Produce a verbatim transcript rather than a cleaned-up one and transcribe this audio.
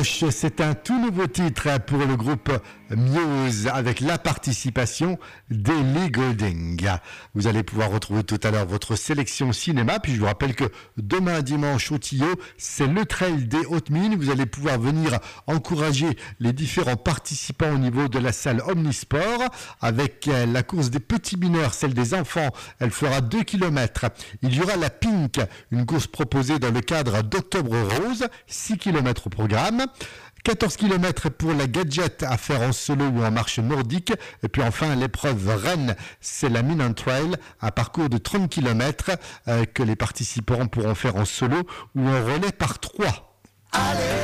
Cloche, c'est un tout nouveau titre pour le groupe Muse avec la participation d'Ellie Goulding. Vous allez pouvoir retrouver tout à l'heure votre sélection cinéma. Puis je vous rappelle que demain dimanche au Tillot, c'est le trail des Hautes Mines. Vous allez pouvoir venir encourager les différents participants au niveau de la salle Omnisport avec la course des petits mineurs, celle des enfants. Elle fera deux kilomètres. Il y aura la Pink, une course proposée dans le cadre d'Octobre Rose, six kilomètres au programme. quatorze kilomètres pour la gadget à faire en solo ou en marche nordique. Et puis enfin, l'épreuve Rennes, c'est la Mine Trail, un parcours de trente kilomètres euh, que les participants pourront faire en solo ou en relais par trois. Allez